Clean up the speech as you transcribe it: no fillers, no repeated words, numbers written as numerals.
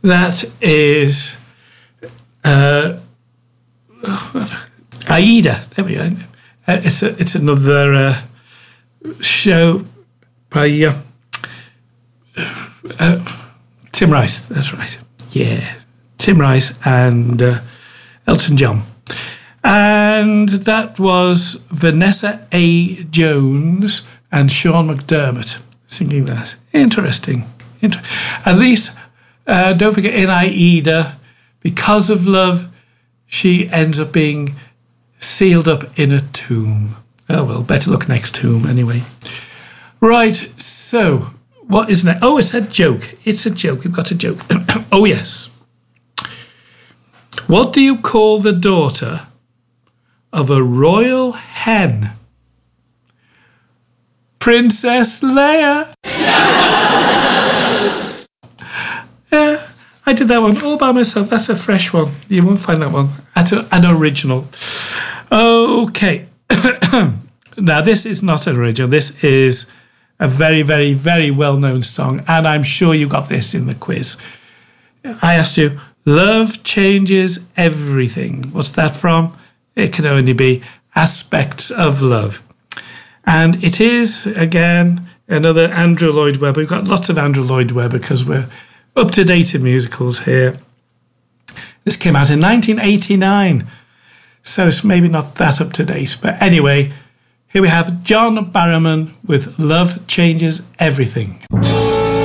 That is Aida. There we go. It's another show by Tim Rice. That's right. Yeah, Tim Rice and Elton John. And that was Vanessa A. Jones and Sean McDermott singing that. Interesting. At least, don't forget, in Aida, because of love, she ends up being sealed up in a tomb. Oh, well, better look next tomb anyway. Right, so what is next? Oh, it's a joke. It's a joke. We've got a joke. Oh, yes. What do you call the daughter of a royal hen? Princess Leia. Yeah, I did that one all by myself. That's a fresh one. You won't find that one. That's an original. Okay. Now, this is not an original. This is a very, very, very well-known song, and I'm sure you got this in the quiz. I asked you, love changes everything. What's that from? It can only be Aspects of Love. And it is, again, another Andrew Lloyd Webber. We've got lots of Andrew Lloyd Webber because we're up-to-date in musicals here. This came out in 1989, so it's maybe not that up-to-date. But anyway, here we have John Barrowman with Love Changes Everything.